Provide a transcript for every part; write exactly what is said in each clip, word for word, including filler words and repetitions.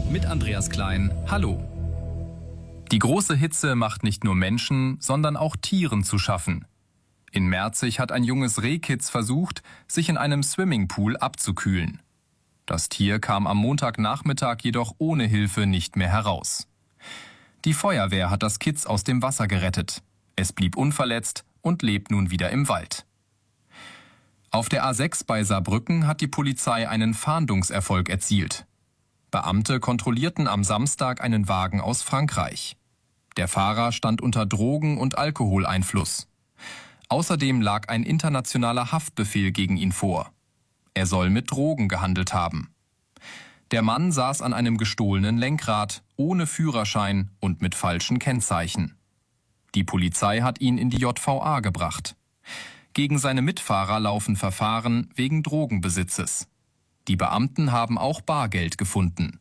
mit Andreas Klein. Hallo. Die große Hitze macht nicht nur Menschen, sondern auch Tieren zu schaffen. In Merzig hat ein junges Rehkitz versucht, sich in einem Swimmingpool abzukühlen. Das Tier kam am Montagnachmittag jedoch ohne Hilfe nicht mehr heraus. Die Feuerwehr hat das Kitz aus dem Wasser gerettet. Es blieb unverletzt und lebt nun wieder im Wald. Auf der A sechs bei Saarbrücken hat die Polizei einen Fahndungserfolg erzielt. Beamte kontrollierten am Samstag einen Wagen aus Frankreich. Der Fahrer stand unter Drogen- und Alkoholeinfluss. Außerdem lag ein internationaler Haftbefehl gegen ihn vor. Er soll mit Drogen gehandelt haben. Der Mann saß an einem gestohlenen Lenkrad, ohne Führerschein und mit falschen Kennzeichen. Die Polizei hat ihn in die J V A gebracht. Gegen seine Mitfahrer laufen Verfahren wegen Drogenbesitzes. Die Beamten haben auch Bargeld gefunden.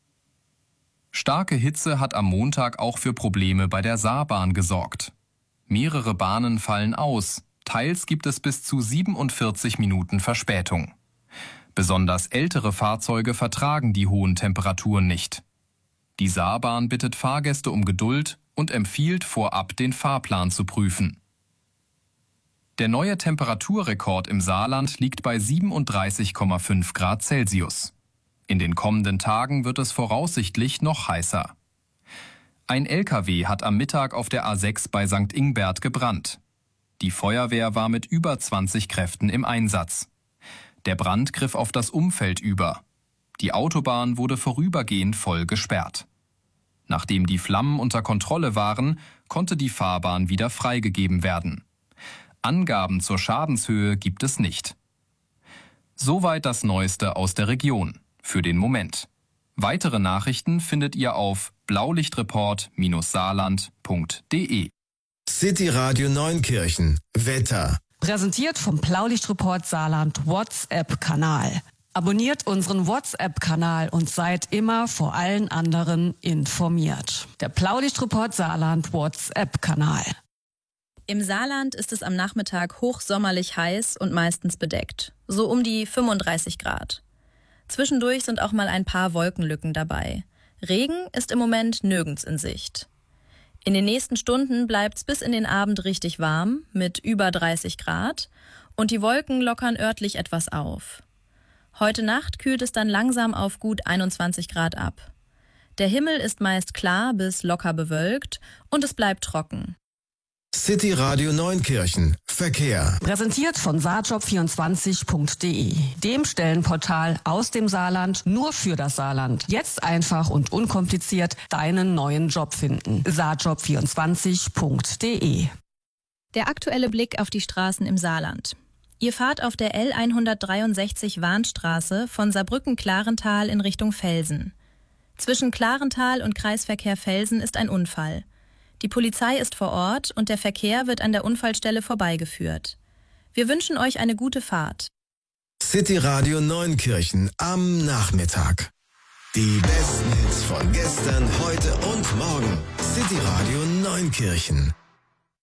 Starke Hitze hat am Montag auch für Probleme bei der Saarbahn gesorgt. Mehrere Bahnen fallen aus, teils gibt es bis zu siebenundvierzig Minuten Verspätung. Besonders ältere Fahrzeuge vertragen die hohen Temperaturen nicht. Die Saarbahn bittet Fahrgäste um Geduld und empfiehlt vorab, den Fahrplan zu prüfen. Der neue Temperaturrekord im Saarland liegt bei siebenunddreißig Komma fünf Grad Celsius. In den kommenden Tagen wird es voraussichtlich noch heißer. Ein L K W hat am Mittag auf der A sechs bei Sankt Ingbert gebrannt. Die Feuerwehr war mit über zwanzig Kräften im Einsatz. Der Brand griff auf das Umfeld über. Die Autobahn wurde vorübergehend voll gesperrt. Nachdem die Flammen unter Kontrolle waren, konnte die Fahrbahn wieder freigegeben werden. Angaben zur Schadenshöhe gibt es nicht. Soweit das Neueste aus der Region. Für den Moment. Weitere Nachrichten findet ihr auf blaulichtreport Bindestrich saarland Punkt de. City Radio Neunkirchen. Wetter. Präsentiert vom Blaulichtreport Saarland WhatsApp-Kanal. Abonniert unseren WhatsApp-Kanal und seid immer vor allen anderen informiert. Der Blaulichtreport Saarland WhatsApp-Kanal. Im Saarland ist es am Nachmittag hochsommerlich heiß und meistens bedeckt. So um die fünfunddreißig Grad. Zwischendurch sind auch mal ein paar Wolkenlücken dabei. Regen ist im Moment nirgends in Sicht. In den nächsten Stunden bleibt's bis in den Abend richtig warm, mit über dreißig Grad, und die Wolken lockern örtlich etwas auf. Heute Nacht kühlt es dann langsam auf gut einundzwanzig Grad ab. Der Himmel ist meist klar bis locker bewölkt und es bleibt trocken. City Radio Neunkirchen. Verkehr. Präsentiert von saarjob vierundzwanzig Punkt de, dem Stellenportal aus dem Saarland nur für das Saarland. Jetzt einfach und unkompliziert deinen neuen Job finden. saarjob vierundzwanzig Punkt de. Der aktuelle Blick auf die Straßen im Saarland. Ihr fahrt auf der L hundertdreiundsechzig Warnstraße von Saarbrücken-Klarental in Richtung Velsen. Zwischen Klarental und Kreisverkehr Velsen ist ein Unfall. Die Polizei ist vor Ort und der Verkehr wird an der Unfallstelle vorbeigeführt. Wir wünschen euch eine gute Fahrt. City Radio Neunkirchen am Nachmittag. Die besten Hits von gestern, heute und morgen. City Radio Neunkirchen.